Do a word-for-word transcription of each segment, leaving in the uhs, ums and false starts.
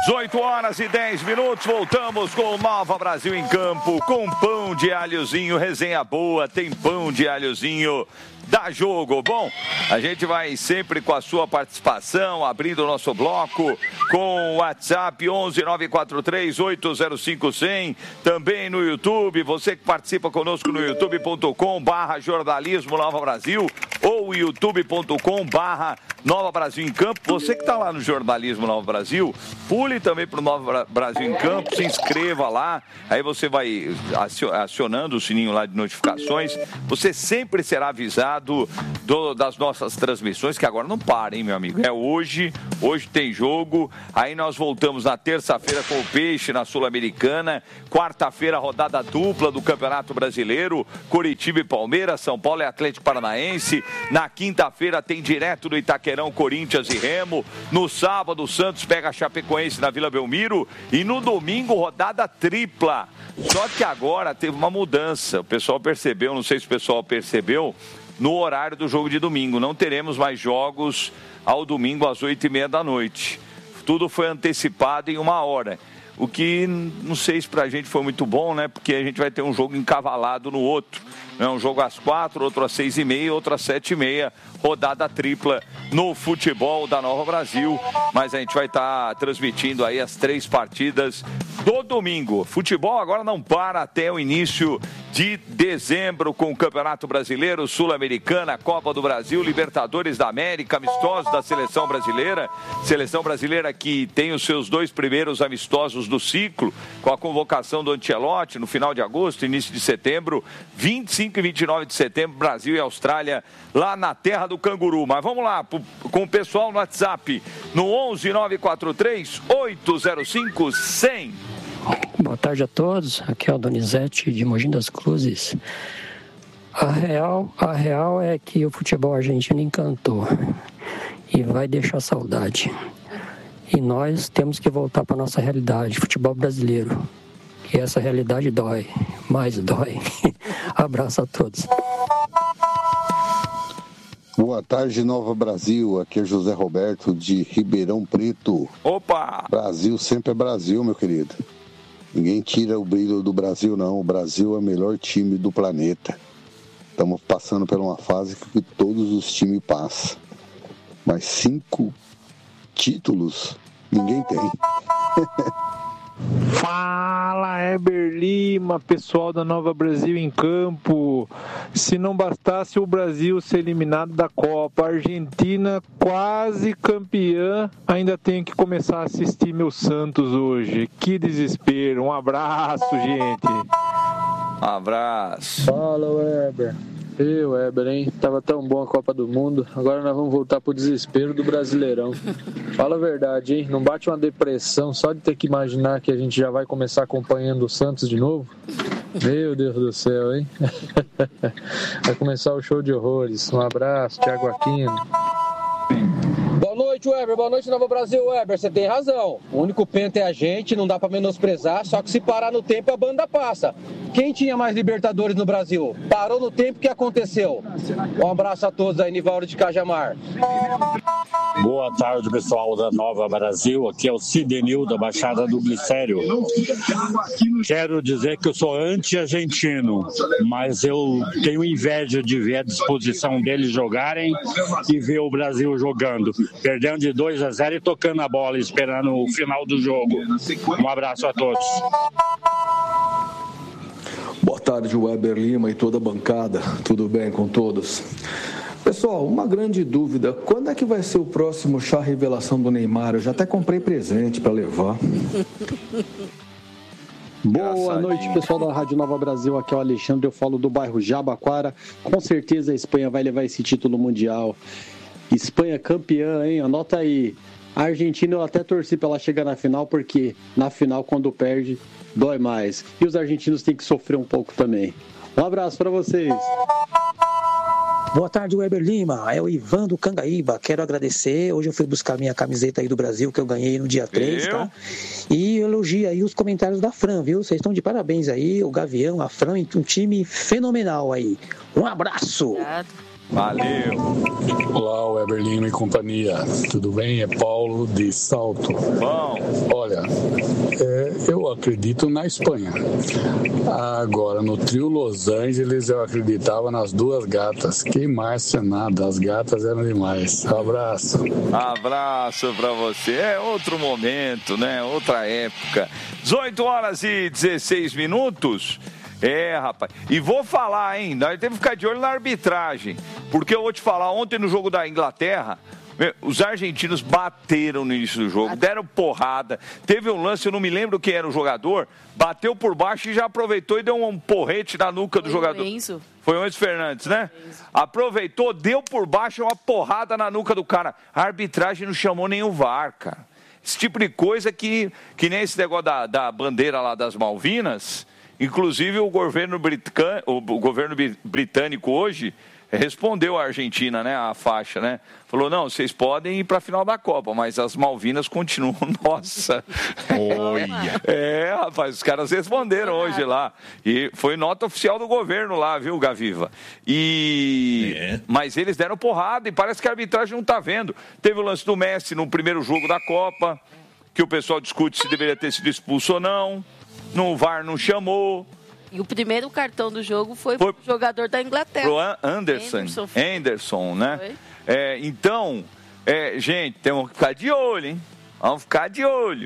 dezoito horas e dez minutos, voltamos com o Nova Brasil em Campo, com pão de alhozinho, resenha boa, tem pão de alhozinho. Dá jogo. Bom, a gente vai sempre com a sua participação, abrindo o nosso bloco com o WhatsApp onze nove quatro três oito zero cinco zero zero, também no YouTube, você que participa conosco no youtube ponto com barra jornalismo Nova Brasil ou youtube ponto com barra Nova Brasil em Campo. Você que está lá no Jornalismo Nova Brasil, pule também para o Nova Brasil em Campo, se inscreva lá, aí você vai acionando o sininho lá de notificações, você sempre será avisado Do, das nossas transmissões, que agora não para, hein, meu amigo? É hoje, hoje tem jogo, aí nós voltamos na terça-feira com o Peixe na Sul-Americana, quarta-feira rodada dupla do Campeonato Brasileiro, Coritiba e Palmeiras, São Paulo e Atlético Paranaense, na quinta-feira tem direto do Itaquerão, Corinthians e Remo, no sábado o Santos pega a Chapecoense na Vila Belmiro e no domingo rodada tripla, só que agora teve uma mudança, o pessoal percebeu, não sei se o pessoal percebeu, no horário do jogo de domingo. Não teremos mais jogos ao domingo às oito e meia da noite. Tudo foi antecipado em uma hora. O que não sei se pra gente foi muito bom, né? Porque a gente vai ter um jogo encavalado no outro. Né? Um jogo às quatro, outro às seis e meia, outro às sete e meia. Rodada tripla no futebol da Nova Brasil. Mas a gente vai estar tá transmitindo aí as três partidas do domingo. Futebol agora não para até o início de dezembro com o Campeonato Brasileiro, Sul-Americana, Copa do Brasil, Libertadores da América, amistosos da Seleção Brasileira. Seleção Brasileira que tem os seus dois primeiros amistosos do ciclo, com a convocação do Ancelotti no final de agosto, início de setembro, vinte e cinco e vinte e nove de setembro, Brasil e Austrália, lá na terra do canguru. Mas vamos lá, com o pessoal no WhatsApp, no onze nove quatro três oito zero cinco cem. Boa tarde a todos, aqui é o Donizete de Mogi das Cruzes. A real, a real é que o futebol argentino encantou e vai deixar saudade. E nós temos que voltar para a nossa realidade, futebol brasileiro. E essa realidade dói, mais dói. Abraço a todos. Boa tarde, Nova Brasil. Aqui é José Roberto de Ribeirão Preto. Opa! Brasil sempre é Brasil, meu querido. Ninguém tira o brilho do Brasil, não. O Brasil é o melhor time do planeta. Estamos passando por uma fase que todos os times passam. Mas cinco títulos ninguém tem. Fala, Heber Lima, pessoal da Nova Brasil em Campo. Se não bastasse o Brasil ser eliminado da Copa, a Argentina quase campeã, ainda tenho que começar a assistir meu Santos hoje. Que desespero. Um abraço, gente. Um abraço. Fala, Heber. Eu, Heber, hein? Tava tão bom a Copa do Mundo. Agora nós vamos voltar pro desespero do Brasileirão. Fala a verdade, hein? Não bate uma depressão só de ter que imaginar que a gente já vai começar acompanhando o Santos de novo? Meu Deus do céu, hein? Vai começar o show de horrores. Um abraço, Thiago Aquino. Boa noite, Weber. Boa noite, Nova Brasil. Weber, você tem razão. O único penta é a gente, não dá pra menosprezar, só que se parar no tempo a banda passa. Quem tinha mais Libertadores no Brasil? Parou no tempo, o que aconteceu? Um abraço a todos aí, Nivaldo de Cajamar. Boa tarde, pessoal da Nova Brasil. Aqui é o Cidenil da Baixada do Glicério. Quero dizer que eu sou anti-argentino, mas eu tenho inveja de ver a disposição deles jogarem e ver o Brasil jogando, perdendo de dois a zero e tocando a bola, esperando o final do jogo. Um abraço a todos. Boa tarde, Weber Lima e toda a bancada. Tudo bem com todos? Pessoal, uma grande dúvida. Quando é que vai ser o próximo chá revelação do Neymar? Eu já até comprei presente para levar. Boa noite, pessoal da Rádio Nova Brasil. Aqui é o Alexandre, eu falo do bairro Jabaquara. Com certeza a Espanha vai levar esse título mundial. Espanha campeã, hein? Anota aí. A Argentina eu até torci para ela chegar na final, porque na final, quando perde, dói mais. E os argentinos têm que sofrer um pouco também. Um abraço para vocês. Boa tarde, Weber Lima. É o Ivan do Cangaíba. Quero agradecer. Hoje eu fui buscar minha camiseta aí do Brasil, que eu ganhei no dia três, tá? E elogio aí os comentários da Fran, viu? Vocês estão de parabéns aí. O Gavião, a Fran, um time fenomenal aí. Um abraço. Valeu. Olá, Weber Lima e companhia. Tudo bem? É Paulo de Salto. Bom. Olha, é, eu acredito na Espanha. Agora, no trio Los Angeles, eu acreditava nas duas gatas. Que Márcia nada, as gatas eram demais. Um abraço. Abraço pra você. É outro momento, né? Outra época. dezoito horas e dezesseis minutos. É, rapaz. E vou falar, hein? Nós temos que ficar de olho na arbitragem. Porque eu vou te falar, ontem no jogo da Inglaterra, os argentinos bateram no início do jogo, deram porrada. Teve um lance, eu não me lembro quem era o jogador, bateu por baixo e já aproveitou e deu um porrete na nuca do Foi jogador. Enzo. Foi o Enzo Fernandes, né? Enzo. Aproveitou, deu por baixo uma porrada na nuca do cara. A arbitragem não chamou nem o V A R, cara. Esse tipo de coisa que, que nem esse negócio da, da bandeira lá das Malvinas. Inclusive o governo, britânico, o governo britânico hoje respondeu à Argentina, né, a faixa, né? Falou, não, vocês podem ir para a final da Copa, mas as Malvinas continuam nossa. Olha. É, rapaz, os caras responderam hoje lá. E foi nota oficial do governo lá, viu, Gaviva? E... É. Mas eles deram porrada e parece que a arbitragem não está vendo. Teve o lance do Messi no primeiro jogo da Copa, que o pessoal discute se deveria ter sido expulso ou não. No V A R não chamou. E o primeiro cartão do jogo foi, foi pro jogador da Inglaterra. Pro Anderson. Anderson, Anderson né? Foi. É, então, é, gente, temos que ficar de olho, hein? Vamos ficar de olho.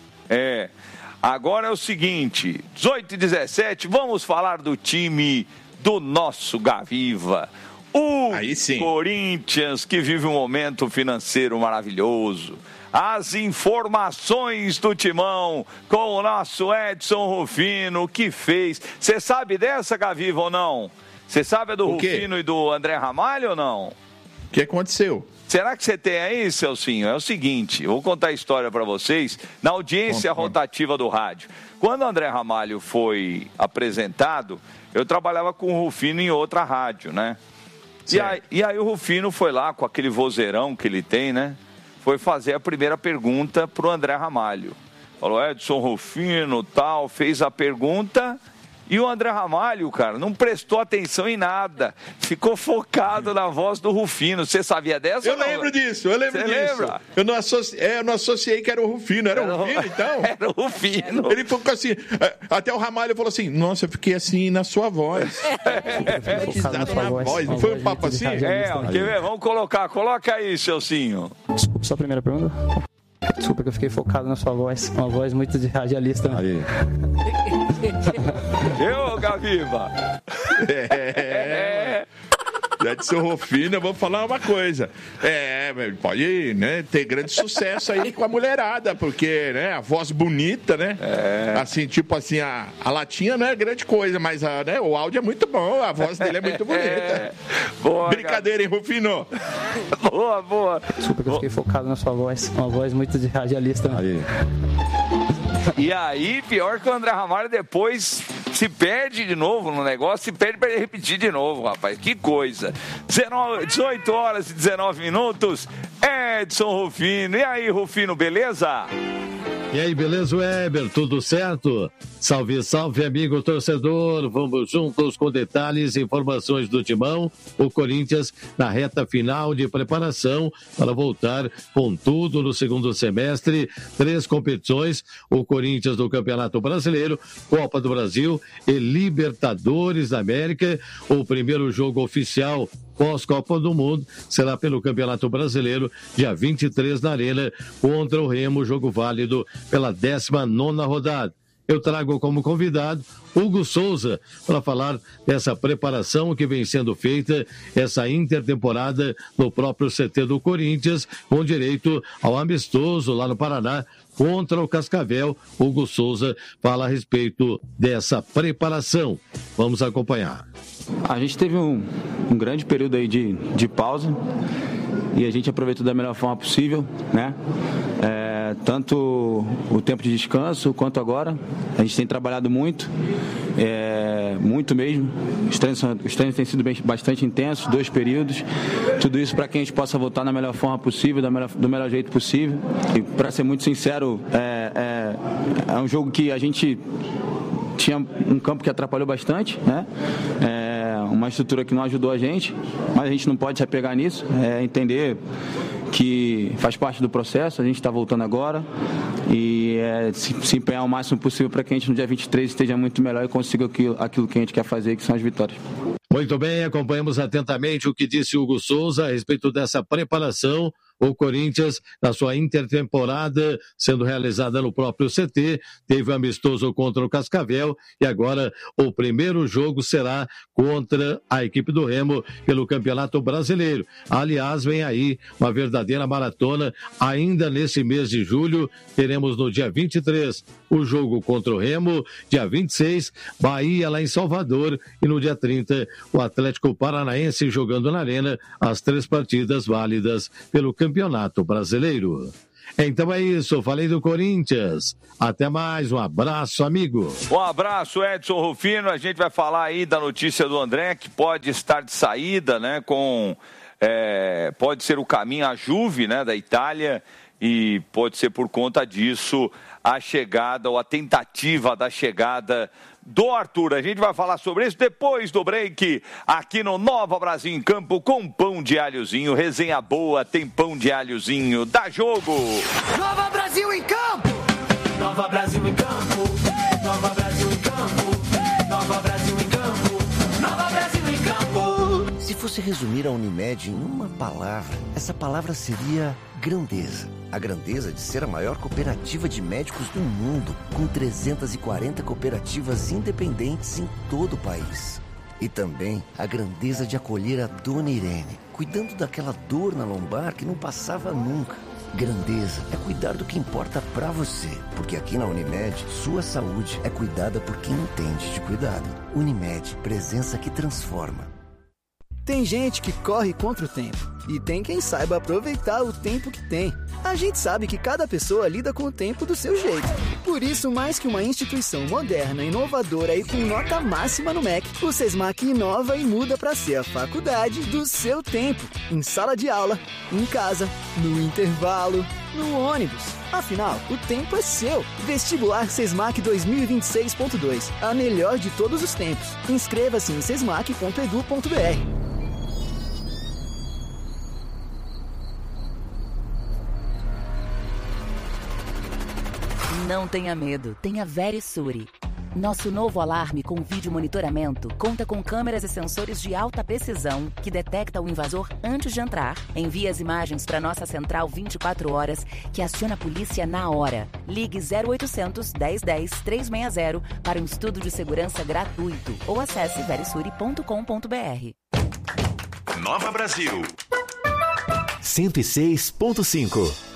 É, agora é o seguinte, dezoito e dezessete, vamos falar do time do nosso Gaviva. O Corinthians, que vive um momento financeiro maravilhoso. As informações do Timão com o nosso Edson Rufino, que fez. Você sabe dessa, Gaviva, ou não? Você sabe a do Rufino e do André Ramalho ou não? O que aconteceu? Será que você tem aí, Celcinho? É o seguinte, eu vou contar a história para vocês na audiência Bom, rotativa do rádio. Quando o André Ramalho foi apresentado, eu trabalhava com o Rufino em outra rádio, né? E aí, e aí o Rufino foi lá com aquele vozeirão que ele tem, né? Foi fazer a primeira pergunta pro André Ramalho. Falou, Edson Rufino, tal, fez a pergunta e o André Ramalho, cara, não prestou atenção em nada. Ficou focado na voz do Rufino. Você sabia dessa? Eu lembro disso, eu lembro Você disso. Lembra? Eu não, associ... é, eu não associei que era o Rufino. Era, era o Rufino, então? Era o Rufino. Ele ficou assim, até o Ramalho falou assim, nossa, eu fiquei assim na sua voz. Focado na voz. voz. Não foi um papo assim? É, quer ver? Vamos colocar, coloca aí, Celcinho. Desculpa, só a primeira pergunta. Desculpa que eu fiquei focado na sua voz. Uma voz muito de radialista. Aí. Eu, Gaviva? É. Edson Rufino, eu vou falar uma coisa. É, pode, né, ter grande sucesso aí com a mulherada, porque, né, a voz bonita, né? É. Assim, tipo assim, a, a latinha não é grande coisa, mas a, né, o áudio é muito bom, a voz dele é muito bonita. É. Boa, brincadeira, hein, Rufino? Boa, boa. Desculpa que eu fiquei focado na sua voz. Uma voz muito de radialista. Aí. E aí, pior que o André Ramalho depois se perde de novo no negócio, se perde para repetir de novo, rapaz. Que coisa. dezoito horas e dezenove minutos, Edson Rufino. E aí, Rufino, beleza? E aí, beleza, Weber? Tudo certo? Salve, salve, amigo torcedor. Vamos juntos com detalhes e informações do Timão. O Corinthians na reta final de preparação para voltar com tudo no segundo semestre. Três competições, o Corinthians no Campeonato Brasileiro, Copa do Brasil e Libertadores da América. O primeiro jogo oficial pós-Copa do Mundo será pelo Campeonato Brasileiro, dia vinte e três na Arena, contra o Remo, jogo válido pela décima nona rodada. Eu trago como convidado Hugo Souza para falar dessa preparação que vem sendo feita, essa intertemporada no próprio C T do Corinthians, com direito ao amistoso lá no Paraná contra o Cascavel. Hugo Souza fala a respeito dessa preparação. Vamos acompanhar. A gente teve um, um grande período aí de, de pausa e a gente aproveitou da melhor forma possível, né? É, tanto o tempo de descanso quanto agora. A gente tem trabalhado muito, é, muito mesmo. Os treinos, os treinos têm sido bem, bastante intensos, dois períodos. Tudo isso para que a gente possa voltar da melhor forma possível, da melhor, do melhor jeito possível. E para ser muito sincero, é, é, é um jogo que a gente tinha um campo que atrapalhou bastante, né? É, uma estrutura que não ajudou a gente, mas a gente não pode se apegar nisso, é entender que faz parte do processo, a gente está voltando agora e é, se, se empenhar o máximo possível para que a gente no dia vinte e três esteja muito melhor e consiga aquilo, aquilo que a gente quer fazer, que são as vitórias. Muito bem, acompanhamos atentamente o que disse Hugo Souza a respeito dessa preparação. O Corinthians, na sua intertemporada, sendo realizada no próprio C T, teve um amistoso contra o Cascavel e agora o primeiro jogo será contra a equipe do Remo pelo Campeonato Brasileiro. Aliás, vem aí uma verdadeira maratona ainda nesse mês de julho. Teremos no dia vinte e três o jogo contra o Remo, dia vinte e seis, Bahia lá em Salvador e no dia trinta o Atlético Paranaense jogando na Arena as três partidas válidas pelo Campeonato Brasileiro. Então é isso, falei do Corinthians. Até mais, um abraço, amigo. Um abraço, Edson Rufino. A gente vai falar aí da notícia do André, que pode estar de saída, né, com... É, pode ser o caminho à Juve, né, da Itália, e pode ser por conta disso a chegada ou a tentativa da chegada do Arthur. A gente vai falar sobre isso depois do break, aqui no Nova Brasil em Campo, com pão de alhozinho, resenha boa, tem pão de alhozinho, dá jogo! Nova Brasil em Campo! Nova Brasil em Campo! Nova Brasil em Campo! Nova Brasil em Campo! Nova Brasil em Campo! Se fosse resumir a Unimed em uma palavra, essa palavra seria grandeza. A grandeza de ser a maior cooperativa de médicos do mundo, com trezentas e quarenta cooperativas independentes em todo o país. E também a grandeza de acolher a Dona Irene, cuidando daquela dor na lombar que não passava nunca. Grandeza é cuidar do que importa pra você, porque aqui na Unimed, sua saúde é cuidada por quem entende de cuidado. Unimed, presença que transforma. Tem gente que corre contra o tempo e tem quem saiba aproveitar o tempo que tem. A gente sabe que cada pessoa lida com o tempo do seu jeito. Por isso, mais que uma instituição moderna, inovadora e com nota máxima no M E C, o SESMAC inova e muda para ser a faculdade do seu tempo. Em sala de aula, em casa, no intervalo, no ônibus. Afinal, o tempo é seu. Vestibular SESMAC dois mil e vinte e seis ponto dois. A melhor de todos os tempos. Inscreva-se em sesmac ponto edu ponto br. Não tenha medo, tenha Verisure. Nosso novo alarme com vídeo monitoramento conta com câmeras e sensores de alta precisão que detecta o invasor antes de entrar, envia as imagens para nossa central vinte e quatro horas, que aciona a polícia na hora. Ligue zero oitocentos, dez dez, trezentos e sessenta para um estudo de segurança gratuito ou acesse verisure ponto com ponto br. Nova Brasil cento e seis ponto cinco.